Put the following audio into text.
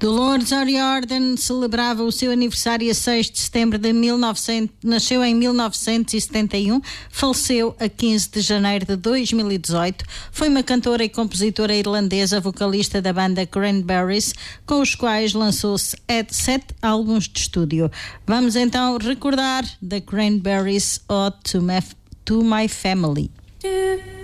Dolores O'Riordan celebrava o seu aniversário a 6 de setembro de 1900, nasceu em 1971, faleceu a 15 de janeiro de 2018. Foi uma cantora e compositora irlandesa, vocalista da banda Cranberries, com os quais lançou 7 álbuns de estúdio. Vamos então recordar The Cranberries, Ode to My Family.